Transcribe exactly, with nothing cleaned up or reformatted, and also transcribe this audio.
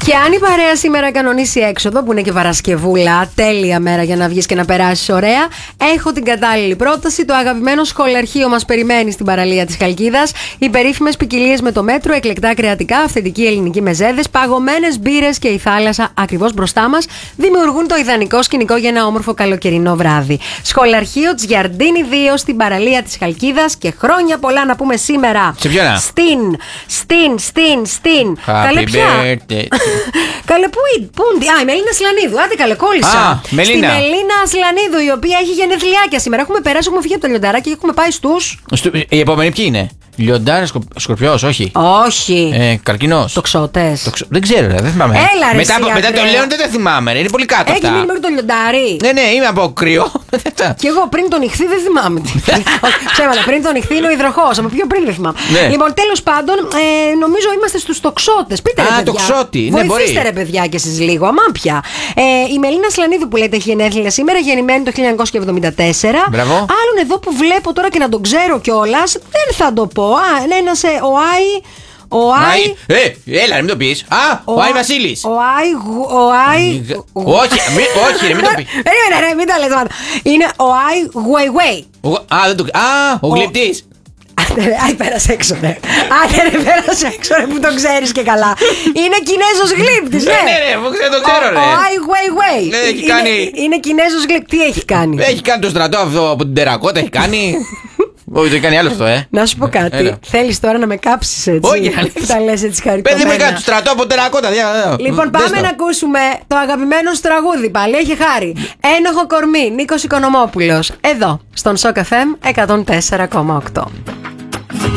Και αν η παρέα σήμερα κανονίσει έξοδο, που είναι και Παρασκευούλα, τέλεια μέρα για να βγεις και να περάσεις ωραία, έχω την κατάλληλη πρόταση. Το αγαπημένο σχολαρχείο μας περιμένει στην παραλία της Χαλκίδας. Οι περίφημες ποικιλίες με το μέτρο, εκλεκτά κρεατικά, αυθεντική ελληνική μεζέδες, παγωμένες μπύρες και η θάλασσα ακριβώς μπροστά μας δημιουργούν το ιδανικό σκηνικό για ένα όμορφο καλοκαιρινό βράδυ. Σχολαρχείο Τζιαρντίνι δύο στην παραλία της Χαλκίδας και χρόνια πολλά να πούμε σήμερα. Σε ποιο να? Στην, στην, στην, στην. Καλέ πια. Καλέ, πού είναι, πού είναι. Α, η Μελίνα Ασλανίδου. Άντε καλέ, κόλλησα. Α, Μελίνα. Στη Μελίνα Ασλανίδου, η οποία έχει γενεθλιάκια σήμερα. Έχουμε περάσει, έχουμε φύγει από το λιονταράκι και έχουμε πάει στους. Οι επόμενοι ποιοι είναι? Λιοντάρι, σκορπιός, όχι. Όχι. Ε, Καρκινός. Τοξότες. Τοξο... Δεν ξέρω, ρε, δεν θυμάμαι. Έλα, ρε, μετά, εσύ, μετά το Λέον δεν τα θυμάμαι, ρε, είναι πολύ κάτω. Έχει μείνει μέχρι το λιοντάρι. Ναι, ναι, είμαι από κρύο. Και εγώ πριν τον ηχθεί δεν θυμάμαι. Ψέματα, πριν τον ηχθεί είναι ο υδροχός. Από πιο πριν δεν θυμάμαι. Ναι. Λοιπόν, τέλος πάντων, ε, νομίζω είμαστε στους τοξότες. Πείτε ρε, Α, παιδιά. τοξότη. Ναι, βοηθήστε μπορεί. ρε, παιδιά, κι εσείς λίγο. Αμάμπια. Ε, η Μελίνα Σλανίδου που λέτε έχει γενέθλια σήμερα, γεννημένη το χίλια εννιακόσια εβδομήντα τέσσερα. Μπράβο. Άλλον εδώ που βλέπω τώρα και να τον ξέρω κιόλας, δεν θα το πω. Α, είναι ένας ε, ο Άι. Ο Άι. Ε, έλα, μην το πεις. Α, ο Άι Βασίλης. Ο Άι. Ο Άι. Όχι, όχι, ρε, μην το πεις. Περίμενε, ρε, μην τα λες. Είναι ο Άι Γουέιουέι. Α, δεν το. Α, ο γλυπτής. Άι, πέρασε έξω, ρε. Άντε, ρε, πέρασε έξω, ρε, που το ξέρεις και καλά. Είναι Κινέζος γλύπτης, Ναι, ναι. ναι, ναι, εγώ ξέρω, το ξέρω, ρε. Ο Άι Γουέιουέι. Ναι, έχει κάνει. Είναι Κινέζος γλύπτης. Τι έχει κάνει? Έχει κάνει το στρατό αυτό από την τερακότα, έχει κάνει. Όχι, το έχει κάνει άλλο αυτό, ε. Να σου πω κάτι. Θέλεις τώρα να με κάψεις έτσι? Όχι, αλήθεια. Τα λες έτσι χαριτωμένα. Παιδί μου έκανε το στρατό από τερακότα. Λοιπόν, πάμε να ακούσουμε το αγαπημένο σου τραγούδι. Πάλι έχει χάρη. Ένοχο κορμί, Νίκος Οικονομόπουλος. Εδώ, στον Σοκ εφ εμ εκατόν τέσσερα κόμμα οκτώ.